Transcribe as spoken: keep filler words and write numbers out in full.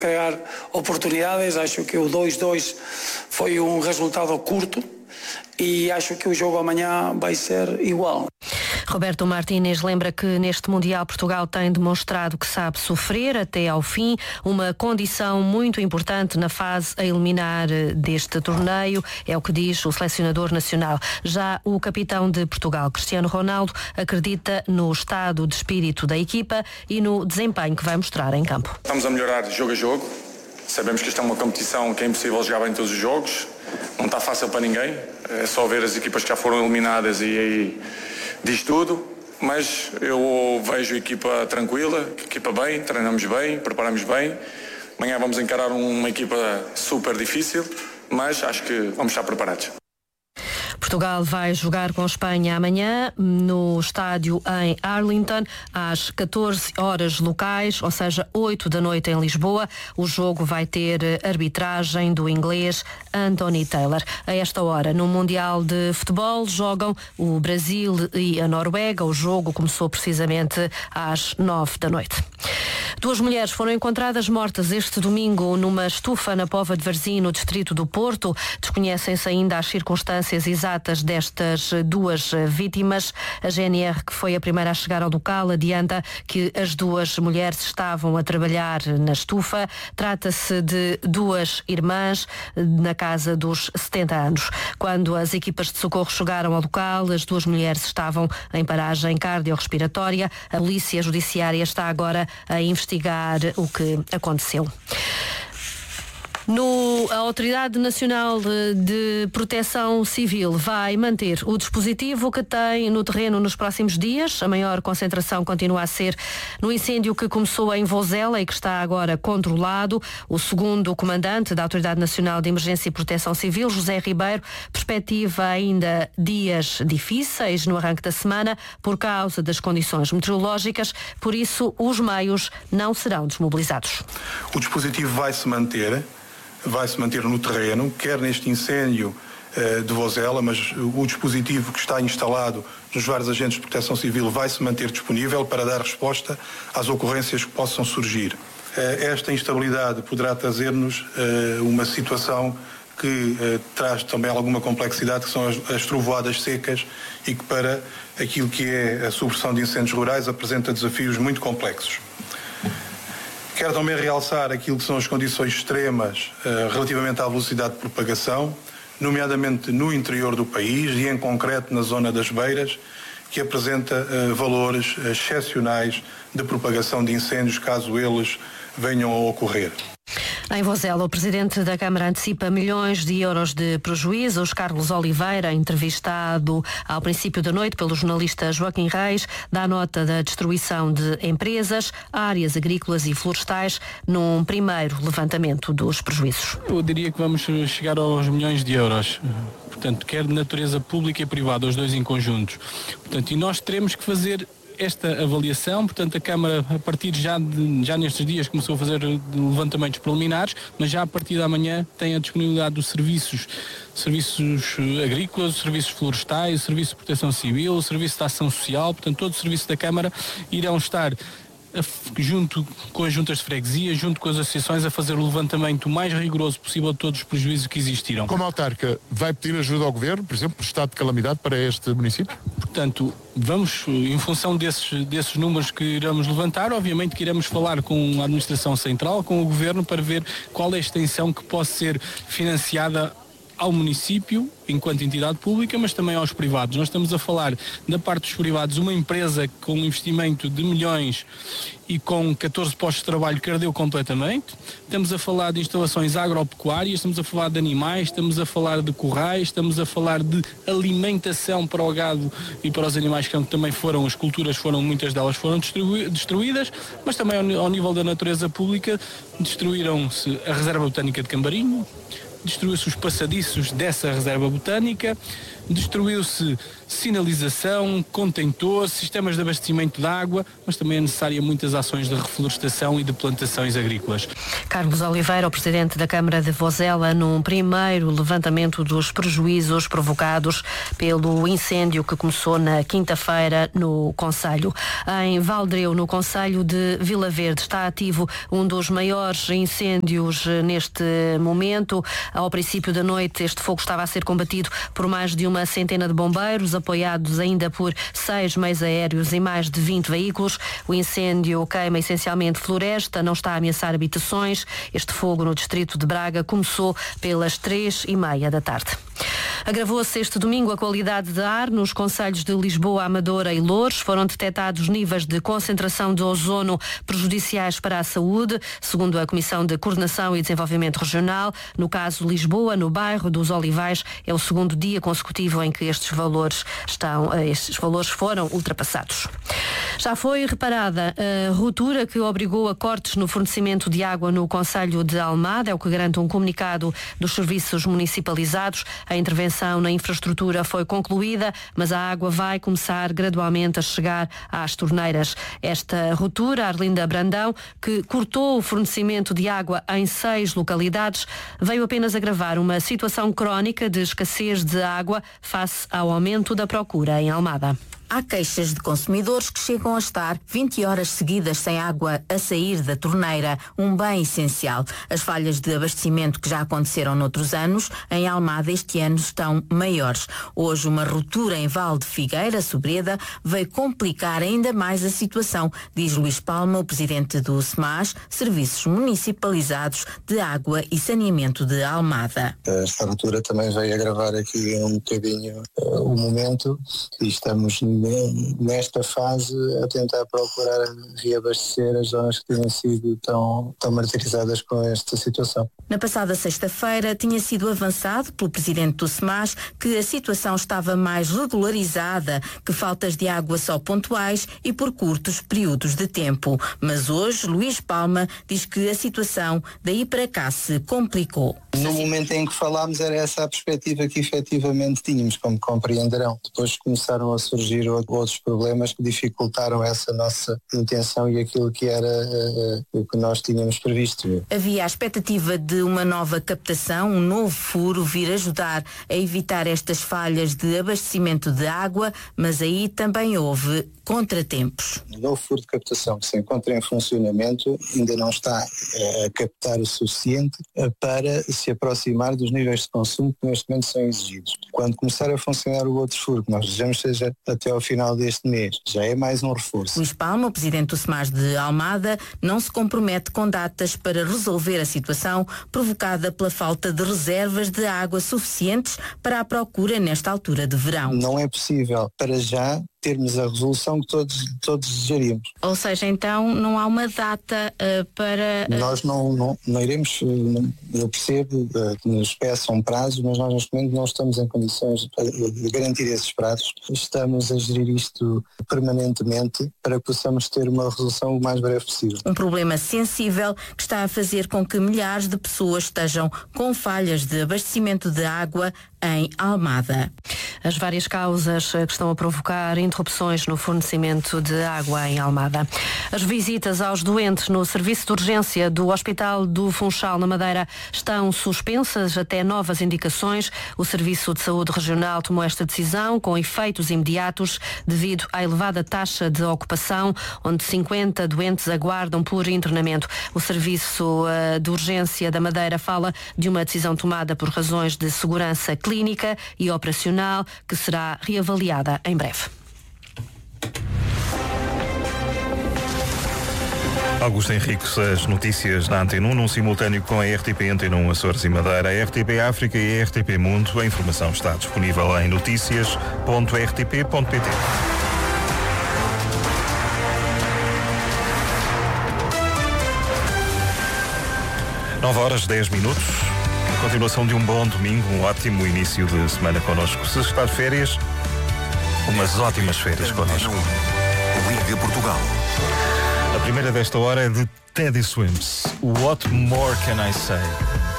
Criar oportunidades, acho que o dois a dois foi um resultado curto e acho que o jogo amanhã vai ser igual. Roberto Martínez lembra que neste Mundial Portugal tem demonstrado que sabe sofrer até ao fim, uma condição muito importante na fase a eliminar deste torneio, é o que diz o selecionador nacional. Já o capitão de Portugal, Cristiano Ronaldo, acredita no estado de espírito da equipa e no desempenho que vai mostrar em campo. Estamos a melhorar jogo a jogo, sabemos que isto é uma competição que é impossível jogar bem todos os jogos, não está fácil para ninguém, é só ver as equipas que já foram eliminadas e aí diz tudo, mas eu vejo a equipa tranquila, a equipa bem, treinamos bem, preparamos bem. Amanhã vamos encarar uma equipa super difícil, mas acho que vamos estar preparados. Portugal vai jogar com a Espanha amanhã no estádio em Arlington às catorze horas locais, ou seja, oito da noite em Lisboa. O jogo vai ter arbitragem do inglês Anthony Taylor. A esta hora, no Mundial de Futebol, jogam o Brasil e a Noruega. O jogo começou precisamente às nove da noite. Duas mulheres foram encontradas mortas este domingo numa estufa na Póvoa de Varzim, no distrito do Porto. Desconhecem-se ainda as circunstâncias exatas destas duas vítimas. A G N R, que foi a primeira a chegar ao local, adianta que as duas mulheres estavam a trabalhar na estufa. Trata-se de duas irmãs na casa dos setenta anos. Quando as equipas de socorro chegaram ao local, as duas mulheres estavam em paragem cardiorrespiratória. A polícia judiciária está agora a investigar o que aconteceu. No, a Autoridade Nacional de, de Proteção Civil vai manter o dispositivo que tem no terreno nos próximos dias. A maior concentração continua a ser no incêndio que começou em Vozela e que está agora controlado. O segundo comandante da Autoridade Nacional de Emergência e Proteção Civil, José Ribeiro, perspectiva ainda dias difíceis no arranque da semana por causa das condições meteorológicas, por isso os meios não serão desmobilizados. O dispositivo vai se manter. vai-se manter no terreno, quer neste incêndio uh, de Vozela, mas o dispositivo que está instalado nos vários agentes de proteção civil vai-se manter disponível para dar resposta às ocorrências que possam surgir. Uh, esta instabilidade poderá trazer-nos uh, uma situação que uh, traz também alguma complexidade, que são as, as trovoadas secas e que para aquilo que é a supressão de incêndios rurais apresenta desafios muito complexos. Quero também realçar aquilo que são as condições extremas uh, relativamente à velocidade de propagação, nomeadamente no interior do país e em concreto na zona das Beiras, que apresenta uh, valores excepcionais de propagação de incêndios caso eles venham a ocorrer. Em Vozela, o Presidente da Câmara antecipa milhões de euros de prejuízos. Carlos Oliveira, entrevistado ao princípio da noite pelo jornalista Joaquim Reis, dá nota da destruição de empresas, áreas agrícolas e florestais num primeiro levantamento dos prejuízos. Eu diria que vamos chegar aos milhões de euros. Portanto, quer de natureza pública e privada, os dois em conjuntos. Portanto, e nós teremos que fazer esta avaliação, portanto a Câmara a partir já, de, já nestes dias começou a fazer levantamentos preliminares, mas já a partir da manhã tem a disponibilidade dos serviços, serviços agrícolas, serviços florestais, serviço de proteção civil, serviço de ação social, portanto todos os serviços da Câmara irão estar junto com as juntas de freguesia, junto com as associações, a fazer o levantamento mais rigoroso possível de todos os prejuízos que existiram. Como autarca, vai pedir ajuda ao Governo, por exemplo, por estado de calamidade para este município? Portanto, vamos, em função desses, desses números que iremos levantar, obviamente que iremos falar com a Administração Central, com o Governo, para ver qual é a extensão que possa ser financiada ao município, enquanto entidade pública, mas também aos privados. Nós estamos a falar, da parte dos privados, uma empresa com um investimento de milhões e com catorze postos de trabalho que ardeu completamente. Estamos a falar de instalações agropecuárias, estamos a falar de animais, estamos a falar de currais, estamos a falar de alimentação para o gado e para os animais, que também foram, as culturas foram, muitas delas foram destruídas, mas também ao, ao nível da natureza pública, destruíram-se a Reserva Botânica de Cambarinho, destruiu-se os passadiços dessa reserva botânica, destruiu-se sinalização, contentor, sistemas de abastecimento de água, mas também é necessária muitas ações de reflorestação e de plantações agrícolas. Carlos Oliveira, o presidente da Câmara de Vozela, num primeiro levantamento dos prejuízos provocados pelo incêndio que começou na quinta-feira no concelho. Em Valdreu, no concelho de Vila Verde, está ativo um dos maiores incêndios neste momento. Ao princípio da noite, este fogo estava a ser combatido por mais de uma centena de bombeiros, apoiados ainda por seis meios aéreos e mais de vinte veículos. O incêndio queima essencialmente floresta, não está a ameaçar habitações. Este fogo no distrito de Braga começou pelas três e meia da tarde. Agravou-se este domingo a qualidade de ar nos concelhos de Lisboa, Amadora e Loures. Foram detectados níveis de concentração de ozono prejudiciais para a saúde, segundo a Comissão de Coordenação e Desenvolvimento Regional. No caso Lisboa, no bairro dos Olivais, é o segundo dia consecutivo em que estes valores estão, estes valores foram ultrapassados. Já foi reparada a ruptura que obrigou a cortes no fornecimento de água no concelho de Almada, é o que garante um comunicado dos serviços municipalizados. A intervenção na infraestrutura foi concluída, mas a água vai começar gradualmente a chegar às torneiras. Esta ruptura, Arlinda Brandão, que cortou o fornecimento de água em seis localidades, veio apenas agravar uma situação crónica de escassez de água face ao aumento da procura em Almada. Há queixas de consumidores que chegam a estar vinte horas seguidas sem água a sair da torneira, um bem essencial. As falhas de abastecimento que já aconteceram noutros anos, em Almada este ano estão maiores. Hoje uma ruptura em Val de Figueira, Sobreda, veio complicar ainda mais a situação, diz Luís Palma, o presidente do S M A S, Serviços Municipalizados de Água e Saneamento de Almada. Esta ruptura também veio agravar aqui um bocadinho uh, o momento e estamos nesta fase a tentar procurar reabastecer as zonas que tinham sido tão, tão martirizadas com esta situação. Na passada sexta-feira tinha sido avançado pelo presidente do S M A S que a situação estava mais regularizada, que faltas de água só pontuais e por curtos períodos de tempo. Mas hoje Luís Palma diz que a situação daí para cá se complicou. No momento em que falámos era essa a perspectiva que efetivamente tínhamos, como compreenderão. Depois começaram a surgir outros problemas que dificultaram essa nossa intenção e aquilo que era uh, o que nós tínhamos previsto. Havia a expectativa de uma nova captação, um novo furo vir ajudar a evitar estas falhas de abastecimento de água, mas aí também houve contratempos. O novo furo de captação que se encontra em funcionamento ainda não está a captar o suficiente para se aproximar dos níveis de consumo que neste momento são exigidos. Quando começar a funcionar o outro furo, que nós desejamos seja até ao final deste mês, já é mais um reforço. Luís Palma, o presidente do S M A S de Almada, não se compromete com datas para resolver a situação provocada pela falta de reservas de água suficientes para a procura nesta altura de verão. Não é possível, para já, termos a resolução que todos, todos desejaríamos. Ou seja, então não há uma data uh, para... Uh... Nós não, não, não iremos, eu percebo uh, que nos peçam prazos, mas nós neste momento não estamos em condições de garantir esses prazos. Estamos a gerir isto permanentemente para que possamos ter uma resolução o mais breve possível. Um problema sensível que está a fazer com que milhares de pessoas estejam com falhas de abastecimento de água em Almada. As várias causas que estão a provocar interrupções no fornecimento de água em Almada. As visitas aos doentes no serviço de urgência do Hospital do Funchal, na Madeira, estão suspensas até novas indicações. O Serviço de Saúde Regional tomou esta decisão com efeitos imediatos devido à elevada taxa de ocupação, onde cinquenta doentes aguardam por internamento. O Serviço uh, de Urgência da Madeira fala de uma decisão tomada por razões de segurança clínica e operacional que será reavaliada em breve. Augusto Henriques, as notícias na Antena um, num simultâneo com a R T P Antena um Açores e Madeira, a R T P África e a R T P Mundo. A informação está disponível em notícias ponto r t p ponto p t. nove horas, dez minutos. A continuação de um bom domingo, um ótimo início de semana connosco. Se está de férias, umas ótimas férias connosco. Liga Portugal. A primeira desta hora é de Teddy Swims. What more can I say?